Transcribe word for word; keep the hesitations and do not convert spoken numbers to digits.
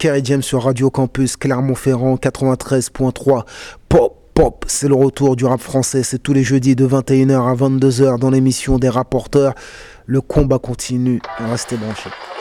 Kerry James sur Radio Campus Clermont-Ferrand quatre-vingt-treize point trois. Pop, pop, c'est le retour du rap français. C'est tous les jeudis de vingt et une heures à vingt-deux heures dans l'émission des rapporteurs. Le combat continue. Restez branchés.